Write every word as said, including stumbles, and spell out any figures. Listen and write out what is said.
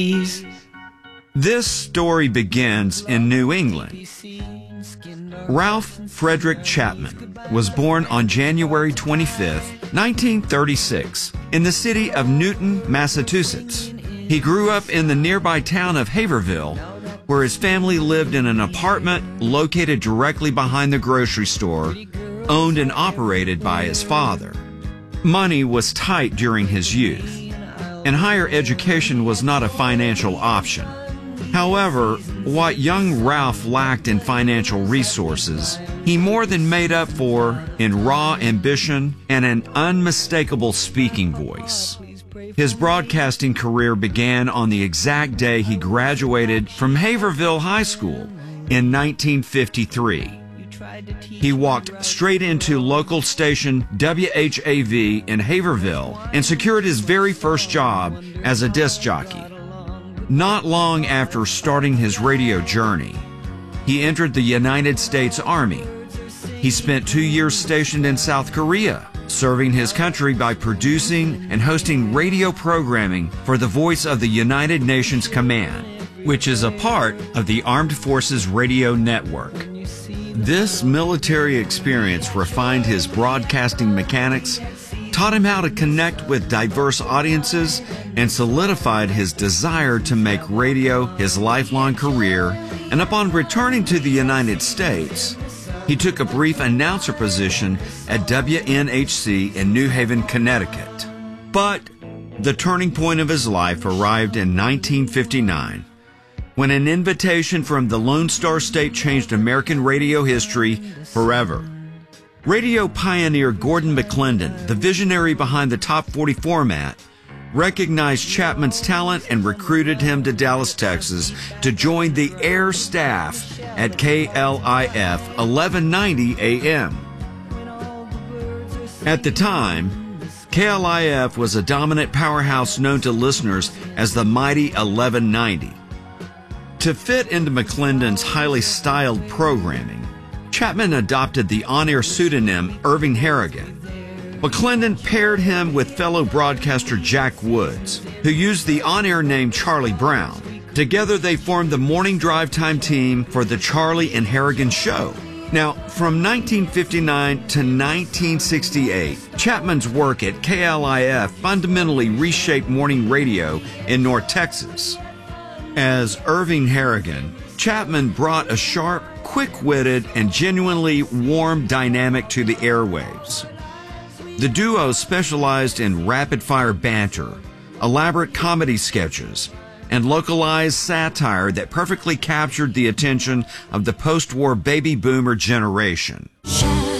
This story begins in New England. Ralph Frederick Chapman was born on January twenty-fifth, nineteen thirty-six, in the city of Newton, Massachusetts. He grew up in the nearby town of Haverhill, where his family lived in an apartment located directly behind the grocery store, owned and operated by his father. Money was tight during his youth, and higher education was not a financial option. However, what young Ralph lacked in financial resources, he more than made up for in raw ambition and an unmistakable speaking voice. His broadcasting career began on the exact day he graduated from Haverhill High School in nineteen fifty-three. He walked straight into local station W H A V in Haverhill and secured his very first job as a disc jockey. Not long after starting his radio journey, he entered the United States Army. He spent two years stationed in South Korea, serving his country by producing and hosting radio programming for the Voice of the United Nations Command, which is a part of the Armed Forces Radio Network. This military experience refined his broadcasting mechanics, taught him how to connect with diverse audiences, and solidified his desire to make radio his lifelong career. And upon returning to the United States, he took a brief announcer position at W N H C in New Haven, Connecticut. But the turning point of his life arrived in nineteen fifty-nine, when an invitation from the Lone Star State changed American radio history forever. Radio pioneer Gordon McClendon, the visionary behind the Top forty format, recognized Chapman's talent and recruited him to Dallas, Texas, to join the air staff at K L I F eleven ninety A M. At the time, K L I F was a dominant powerhouse known to listeners as the mighty eleven ninety. To fit into McClendon's highly styled programming, Chapman adopted the on-air pseudonym Irving Harrigan. McClendon paired him with fellow broadcaster Jack Woods, who used the on-air name Charlie Brown. Together they formed the morning drive time team for the Charlie and Harrigan Show. Now, from nineteen fifty-nine to nineteen sixty-eight, Chapman's work at K L I F fundamentally reshaped morning radio in North Texas. As Irving Harrigan, Chapman brought a sharp, quick-witted, and genuinely warm dynamic to the airwaves. The duo specialized in rapid-fire banter, elaborate comedy sketches, and localized satire that perfectly captured the attention of the post-war baby boomer generation.